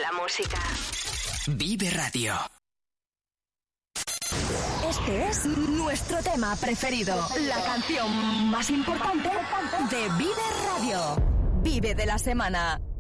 la música. Vive Radio. Este es nuestro tema preferido, la canción más importante de Vive Radio. Vive de la semana.